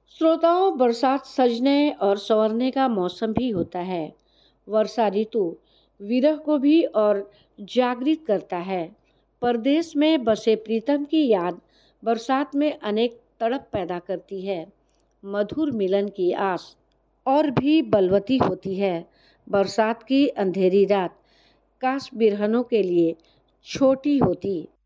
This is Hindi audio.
श्रोताओं, बरसात सजने और संवरने का मौसम भी होता है। वर्षा ऋतु विरह को भी और जागृत करता है। परदेश में बसे प्रीतम की याद बरसात में अनेक तड़प पैदा करती है। मधुर मिलन की आस और भी बलवती होती है। बरसात की अंधेरी रात काश बिरहनों के लिए छोटी होती,